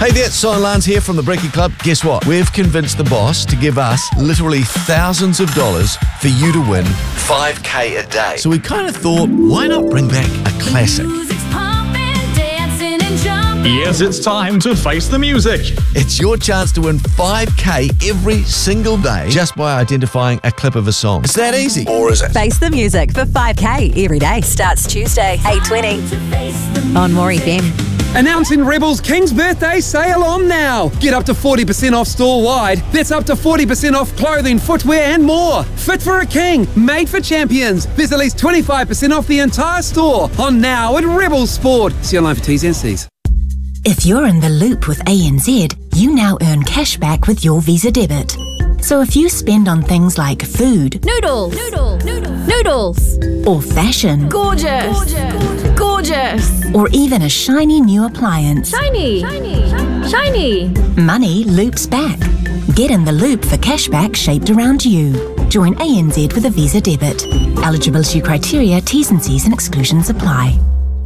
Hey there, Sion Lance here from the Brekkie Club. Guess what? We've convinced the boss to give us literally thousands of dollars for you to win 5K a day. So we kind of thought, why not bring back a classic? Yes, it's time to face the music. It's your chance to win 5K every single day just by identifying a clip of a song. It's that easy. Or is it? Face the music for 5K every day. Starts Tuesday, 8:20 on More FM. Announcing Rebel's King's Birthday sale on now. Get up to 40% off store-wide. That's up to 40% off clothing, footwear and more. Fit for a king, made for champions. There's at least 25% off the entire store on now at Rebel Sport. See online for T's and C's. If you're in the loop with ANZ, you now earn cash back with your Visa debit. So if you spend on things like food, Noodles, or fashion, gorgeous, or even a shiny new appliance, shiny, money loops back. Get in the loop for cashback shaped around you. Join ANZ with a Visa debit. Eligibility criteria, T's and C's and exclusions apply.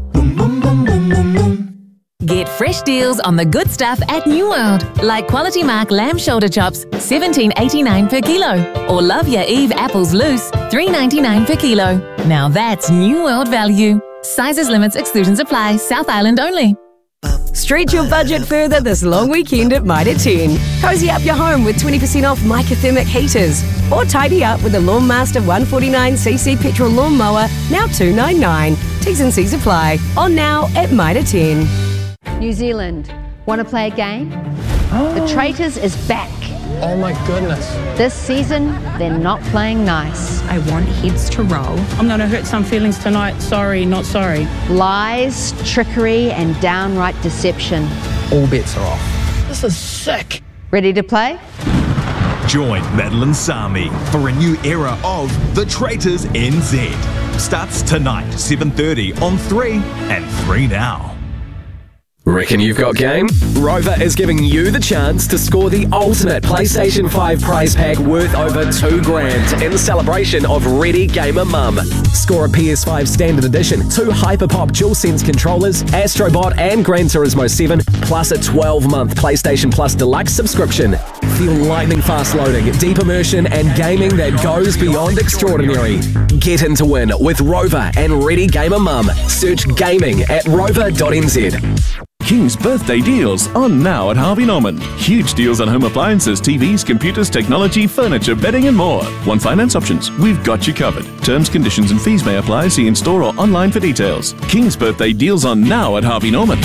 Get fresh deals on the good stuff at New World, like Quality Mark lamb shoulder chops, $17.89 per kilo, or Love Ya Eve apples loose, $3.99 per kilo. Now that's New World value. Sizes, limits, exclusions apply. South Island only. Stretch your budget further this long weekend at Mitre 10. Cozy up your home with 20% off Mica thermic heaters. Or tidy up with the Lawnmaster 149cc petrol lawnmower, now $299. T's and C's apply. On now at Mitre 10. New Zealand, want to play a game? The Traitors is back. Oh my goodness. This season, they're not playing nice. I want heads to roll. I'm going to hurt some feelings tonight. Sorry, not sorry. Lies, trickery, and downright deception. All bets are off. This is sick. Ready to play? Join Madeline Sami for a new era of The Traitors NZ. Starts tonight, 7:30 on 3 and 3 Now. Reckon you've got game? Rover is giving you the chance to score the ultimate PlayStation 5 prize pack worth over $2,000 in celebration of Ready Gamer Mum. Score a PS5 Standard Edition, 2 Hyperpop DualSense controllers, Astrobot and Gran Turismo 7, plus a 12-month PlayStation Plus Deluxe subscription. Feel lightning fast loading, deep immersion and gaming that goes beyond extraordinary. Get in to win with Rover and Ready Gamer Mum. Search gaming at rover.nz. King's birthday deals on now at Harvey Norman. Huge deals on home appliances, TVs, computers, technology, furniture, bedding and more. One finance options. We've got you covered. Terms, conditions and fees may apply. See in store or online for details. King's birthday deals on now at Harvey Norman.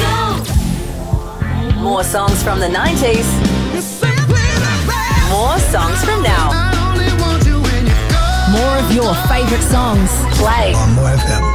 More songs from the 90s. More songs from now. More of your favourite songs. Play on More FM.